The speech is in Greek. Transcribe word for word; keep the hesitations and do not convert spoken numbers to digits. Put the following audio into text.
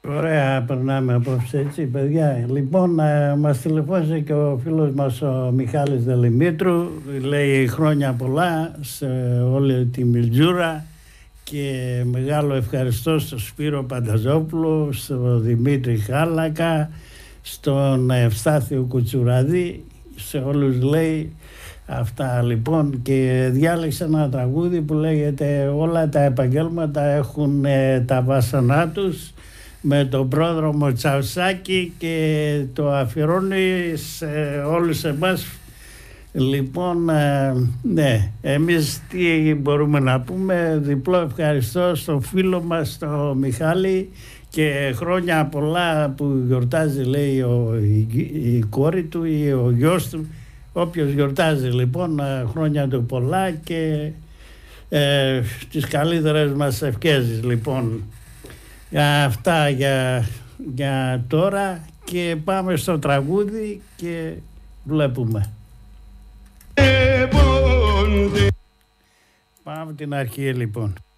Ωραία, περνάμε απόψε έτσι, παιδιά. Λοιπόν, ε, μας τηλεφώνησε και ο φίλος μας ο Μιχάλης Δελημήτρου. Λέει χρόνια πολλά σε όλη τη Μιλτζούρα και μεγάλο ευχαριστώ στον Σπύρο Πανταζόπουλο, στον Δημήτρη Χάλακα, στον Ευστάθιο Κουτσουραδί, σε όλους λέει αυτά. Λοιπόν, και διάλεξε ένα τραγούδι που λέγεται «Όλα τα επαγγέλματα έχουν ε, τα βάσανά τους», με τον πρόδρομο Τσαουσάκη, και το αφιερώνει σε όλους εμάς. Λοιπόν, ε, ναι, εμείς τι μπορούμε να πούμε? Διπλό ευχαριστώ στον φίλο μας τον Μιχάλη και χρόνια πολλά που γιορτάζει, λέει, ο, η, η κόρη του ή ο γιος του, όποιος γιορτάζει. Λοιπόν, χρόνια του πολλά και ε, τις καλύτερες μας ευχές. Λοιπόν, αυτά για, για τώρα, και πάμε στο τραγούδι και βλέπουμε. Πάμε την αρχή λοιπόν.